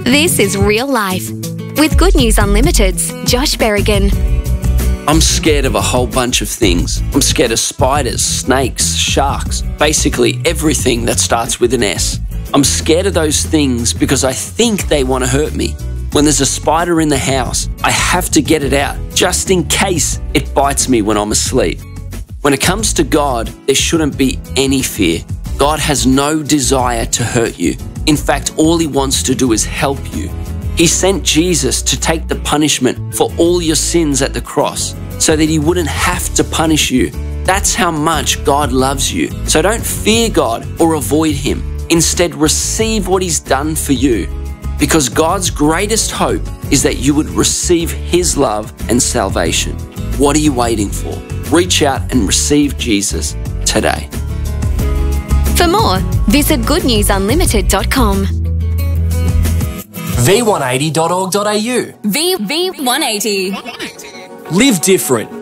This is Real Life with Good News Unlimited's Josh Berrigan. I'm scared of a whole bunch of things. I'm scared of spiders, snakes, sharks, basically everything that starts with an S. I'm scared of those things because I think they want to hurt me. When there's a spider in the house, I have to get it out just in case it bites me when I'm asleep. When it comes to God, there shouldn't be any fear. God has no desire to hurt you. In fact, all He wants to do is help you. He sent Jesus to take the punishment for all your sins at the cross so that He wouldn't have to punish you. That's how much God loves you. So don't fear God or avoid Him. Instead, receive what He's done for you, because God's greatest hope is that you would receive His love and salvation. What are you waiting for? Reach out and receive Jesus today. For more, visit goodnewsunlimited.com. v180.org.au. V180. Live different.